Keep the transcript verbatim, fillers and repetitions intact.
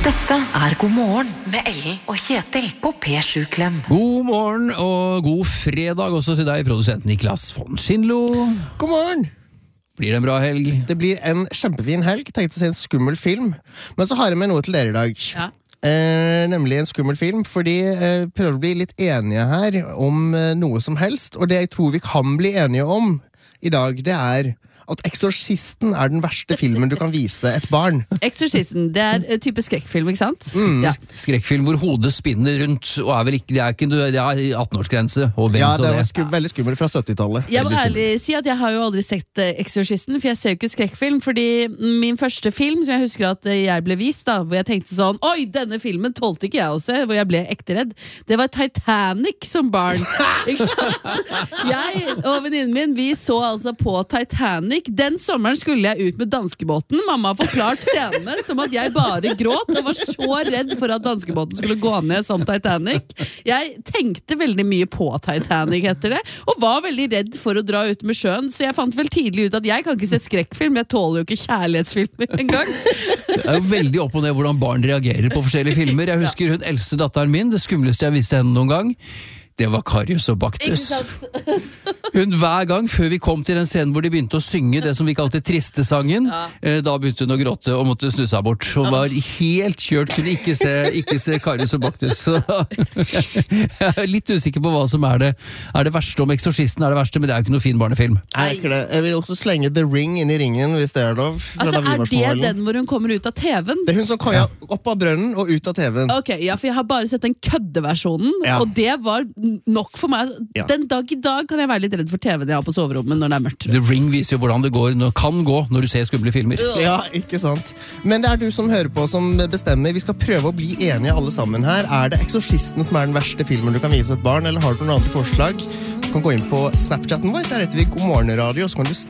Dette er God morgen med Ellen og Kjetil på P sju Klem. God morgen og god fredag også til deg, produsent Niklas von Schindlo. God morgen! Blir det en bra helg? Det blir en kjempefin helg. Tenkte å se en skummel film. Men så har jeg med noe til dere i dag. Ja. Eh, nemlig en skummel film, fordi eh, prøver å bli litt enige her om eh, noe som helst. Og det jeg tror vi kan bli enige om i dag, det er at Eksorsisten er den verste filmen du kan vise et barn. Eksorsisten, det er en type skrekkfilm, ikke sant? Mm. Ja. Skrekkfilm hvor hodet spinner rundt, og er vel ikke, det er ikke, det er atten-årsgrense, og hvem Ja, så det det? var sku, veldig skummel fra syttitallet. Jeg må Veldig ærlig si at jeg har jo aldri sett eh, Eksorsisten, for jeg ser jo ikke skrekkfilm, fordi min første film, som jeg husker at eh, jeg ble vist da, hvor jeg tenkte sånn, oi, denne filmen tålte ikke jeg å se, hvor jeg ble ekte redd, det var Titanic som barn. Ikke sant? Jeg og venninnen min, vi så altså på Titanic. Den sommeren skulle jeg ut med danskebåten. Mamma har forklart scenene som at jeg bare gråt og var så redd for at danskebåten skulle gå ned som Titanic. Jeg tenkte veldig mye på Titanic etter det, og var veldig redd for å dra ut med sjøen, så jeg fant vel tidlig ut at jeg kan ikke se skrekkfilm, jeg tåler jo ikke kjærlighetsfilmer en gang. Det er jo veldig opp og ned hvordan barn reagerer på forskjellige filmer. Jeg husker hun eldste datteren min, det skumleste jeg visste henne noen gang. Det var Karius og Baktus. Hun hver gang, før vi kom til den scenen hvor de begynte å synge det som vi kalte triste-sangen, Ja. eh, da begynte hun å gråte og måtte snu seg bort. Hun var helt kjørt, kunne ikke se, ikke se Karius og Baktus. Så jeg er litt usikker på hva som er det, er det verste om Eksorsisten, er det verste, men det er jo ikke noe fin barnefilm. Er ikke det? Jeg vil også slenge The Ring inn i ringen, hvis det er lov. fra Altså, da vi er var små, det eller noe. den hvor hun kommer ut av T V-en? Det er hun som kom ja. opp av brønnen og ut av T V-en. Ok, ja, for jeg har bare sett den køddeversjonen, Ja. og det var nok for meg. Ja. Den dag i dag kan jeg være litt redd for T V-en jeg har på soverommet når det er mørkt. The Ring viser jo hvordan det går, når, kan gå når du ser skumle filmer. Ja, ikke sant. Men det er du som hører på som bestemmer. Vi skal prøve å bli enige alle sammen her. Er det Eksorsisten som er den verste filmen du kan vise et barn, eller har du noen andre forslag? Du kan gå inn på Snapchatten vår, der heter vi God morgen radio, så kan du